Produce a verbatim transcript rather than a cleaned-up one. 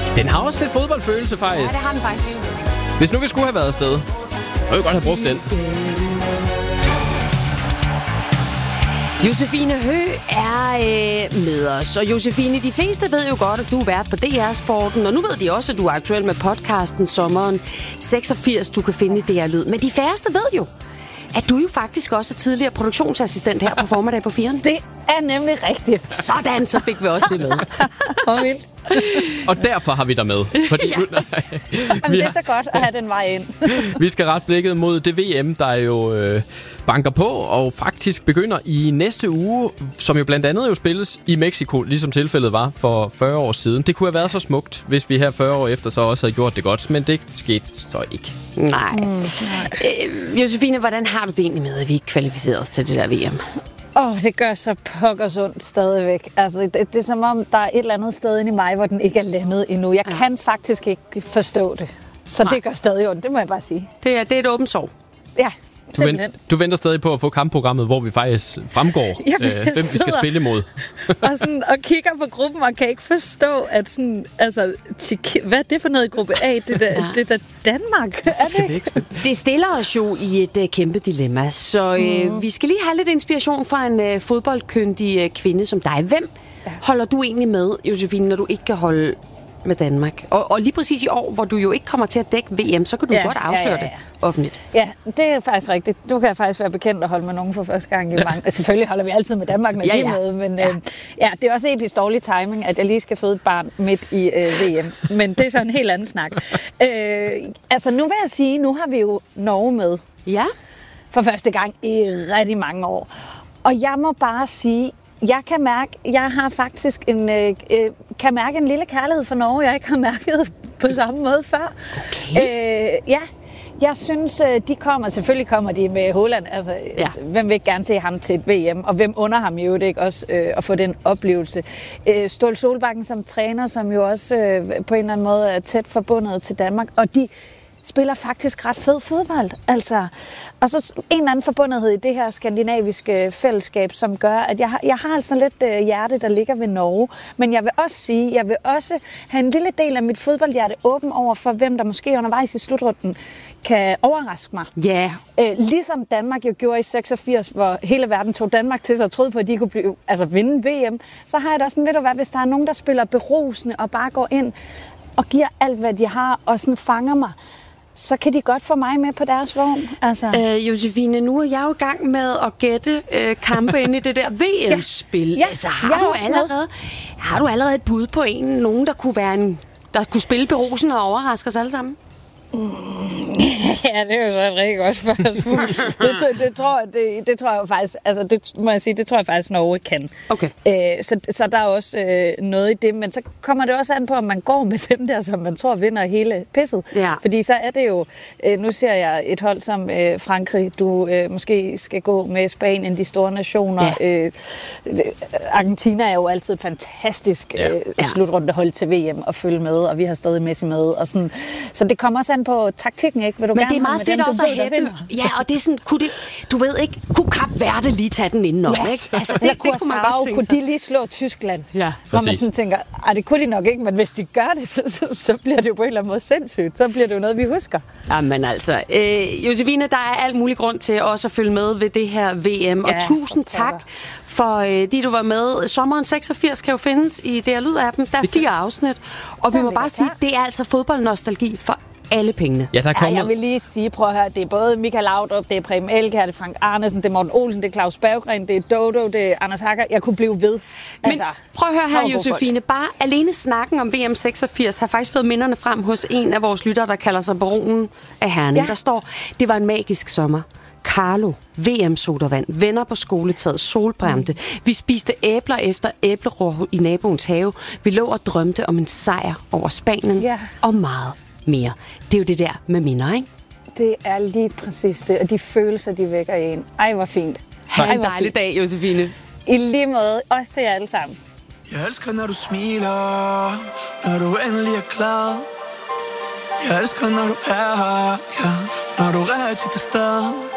Den har også lidt fodboldfølelse, faktisk. Ja, det har den faktisk. Hvis nu vi skulle have været afsted, så ville vi godt have brugt den. Josefine Høgh er øh, med os. Og Josefine, de fleste ved jo godt, at du er vært på D R-sporten. Og nu ved de også, at du er aktuel med podcasten Sommeren seksogfirs, du kan finde i D R Lyd. Men de færreste ved jo, at du jo faktisk også er tidligere produktionsassistent her på Formiddag på Firen. Det er nemlig rigtigt. Sådan, så fik vi også det med. Hvor vildt. Og derfor har vi dig med. Fordi, Ja. nej, Jamen, vi, det er så godt at have den vej ind. vi skal ret blikket mod det V M, der jo øh, banker på og faktisk begynder i næste uge, som jo blandt andet jo spilles i Mexico, ligesom tilfældet var for fyrre år siden. Det kunne have været så smukt, hvis vi her fyrre år efter så også havde gjort det godt, men det skete så ikke. Nej. Mm, øh, Josefine, hvordan har du det egentlig med, at vi ikke kvalificerer os til det der V M? Åh, oh, det gør så pokkers ondt stadigvæk. Altså, det, det er som om, der er et eller andet sted inde i mig, hvor den ikke er landet endnu. Jeg ja. kan faktisk ikke forstå det. Så Nej. det gør stadig ondt, det må jeg bare sige. Det er, det er et åbent sår. Ja, Du, vent, du venter stadig på at få kampprogrammet, hvor vi faktisk fremgår, Jamen, øh, hvem vi skal spille imod. og, sådan, og kigger på gruppen og kan ikke forstå, at sådan, altså, Tjekki- hvad er det for noget i gruppe A? Det er ja. det er Danmark. Er det ikke? Det stiller os jo i et uh, kæmpe dilemma, så uh, mm. vi skal lige have lidt inspiration fra en uh, fodboldkyndig uh, kvinde som dig. Hvem ja. holder du egentlig med, Josefine, når du ikke kan holde med Danmark? Og, og lige præcis i år, hvor du jo ikke kommer til at dække V M, så kan du ja, godt afsløre ja, ja, ja. det offentligt. Ja, det er faktisk rigtigt. Du kan faktisk være bekendt at holde med nogen for første gang i ja. mange. Selvfølgelig holder vi altid med Danmark, når ja, ja. vi er med, men ja. Øh, ja, det er også episk dårlig timing, at jeg lige skal føde et barn midt i øh, V M. Men det er så en helt anden snak. øh, altså nu vil jeg sige, nu har vi jo Norge med. Ja. For første gang i rigtig mange år. Og jeg må bare sige, jeg kan mærke, jeg har faktisk en, øh, kan mærke en lille kærlighed for Norge, jeg ikke har mærket på samme måde før. Okay. Øh, ja, jeg synes, de kommer, selvfølgelig kommer de med Haaland, altså ja. hvem vil ikke gerne se ham til et V M, og hvem under ham jo det ikke også øh, at få den oplevelse. Øh, Ståle Solbakken som træner, som jo også øh, på en eller anden måde er tæt forbundet til Danmark, og de spiller faktisk ret fed fodbold, altså. Og så en eller anden forbundethed i det her skandinaviske fællesskab, som gør, at jeg har, jeg har altså lidt øh, hjerte, der ligger ved Norge. Men jeg vil også sige, jeg vil også have en lille del af mit fodboldhjerte åben over for, hvem der måske undervejs i slutrunden kan overraske mig. Ja. Yeah. Øh, ligesom Danmark jo gjorde i seksogfirs, hvor hele verden tog Danmark til sig og troede på, at de kunne blive, altså vinde V M, så har jeg da sådan lidt at være, hvis der er nogen, der spiller berusende og bare går ind og giver alt, hvad de har, og sådan fanger mig, så kan de godt få mig med på deres vogn. Altså. Øh, Josefine, nu er jeg jo i gang med at gætte øh, kampe ind i det der V M-spil. Ja. Altså, har, du allerede, har du allerede et bud på en, nogen, der kunne være en, der kunne spille berusende og overraske os alle sammen? Mm. Ja, det er jo så et rigtig godt spørgsmål. det, det, tror, det, det tror jeg faktisk, altså det må jeg sige, det tror jeg faktisk Norge kan. Okay. Øh, så, så der er også øh, noget i det, men så kommer det også an på, om man går med dem der, som man tror vinder hele pisset. Ja. Fordi så er det jo, øh, nu ser jeg et hold som øh, Frankrig, du øh, måske skal gå med Spanien, de store nationer. Ja. Øh, Argentina er jo altid et fantastisk øh, ja. slutrundehold til V M at følge med, og vi har stadig Messi med. Og sådan. Så det kommer også an på taktikken, ikke? Vil du men gerne det er meget fedt dem, også at have dem. Ja, og det er sådan, kunne det, du ved ikke, kunne Kap Verde lige tage den indenom, ja. ikke? Altså, det, det, det kunne man godt tænke kunne de lige slå Tyskland? Ja, hvor man sådan tænker, ej, det kunne de nok ikke, men hvis de gør det, så, så, så bliver det jo på en eller anden måde sindssygt. Så bliver det jo noget, vi husker. Jamen altså, øh, Josefine, der er alt mulig grund til også at følge med ved det her V M, ja, og tusind tak for øh, de, du var med. Sommeren seksogfirs kan jo findes i D R Lyd-appen. Der er fire afsnit, og vi må bare sige, det er altså fodboldnostalgi for alle pengene. Ja, der kommer... ja, jeg vil lige sige, prøv at høre, det er både Michael Laudrup, det er Preben Elkjær, det er Frank Arnesen, det er Morten Olsen, det er Claus Berggren, det er Dodo, det er Anders Hacker. Jeg kunne blive ved. Altså, men prøv at høre her, Josefine. Bare alene snakken om V M seksogfirs har faktisk fået minderne frem hos en af vores lyttere, der kalder sig Baronen af Herning. Ja. Der står, det var en magisk sommer. Carlo, V M-sodavand, venner på skoletaget, solbrændte. Vi spiste æbler efter æblerår i naboens have. Vi lå og drømte om en sejr over Spanien, ja, og meget mere. Det er jo det der med minder, ikke? Det er lige præcis det, og de følelser, de vækker i en. Ej, hvor fint. Ha' en dejlig dag, Josefine. I lige måde, også til jer alle sammen. Jeg elsker, når du smiler, når du endelig er glad. Jeg elsker, når du er her, ja, når du er rigtig til stede.